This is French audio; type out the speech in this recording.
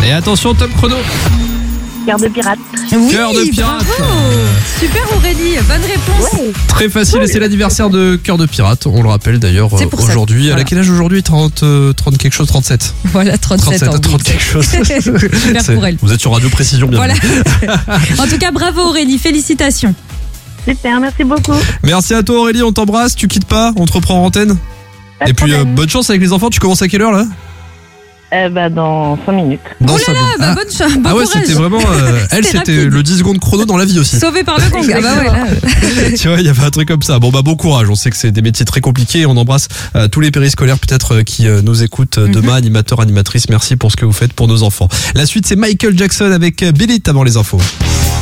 Et attention, top chrono. Cœur de pirate. Oui, Cœur de pirate. bravo. Super Aurélie, bonne réponse. Ouais. Très facile, et c'est l'anniversaire de Cœur de Pirate. On le rappelle d'ailleurs C'est pour ça. aujourd'hui. Elle Voilà. a quel âge aujourd'hui? 30 quelque chose, 37. Voilà, 37 ans. 30 quelque chose. Super pour elle. Vous êtes sur Radio Précision, bien. Voilà. En tout cas, bravo Aurélie, félicitations. Super, merci beaucoup. Merci à toi Aurélie, on t'embrasse. Tu quittes pas, on te reprend en antenne. Pas de Et puis problème. bonne chance avec les enfants. Tu commences à quelle heure là? Dans 5 minutes. Dans Oh là sa- là, bah, Ah. bonne chance, bon Ah ouais, courage. c'était vraiment. Elle, C'était c'était rapide. le 10 secondes chrono dans la vie aussi. Sauvé par le gang. Ah bah ouais, là. Tu vois, il y avait un truc comme ça. Bon, bah, bon courage. On sait que c'est des métiers très compliqués. On embrasse tous les périscolaires, peut-être, qui nous écoutent demain, animateurs, animatrices. Merci pour ce que vous faites pour nos enfants. La suite, c'est Michael Jackson avec Billie avant les infos.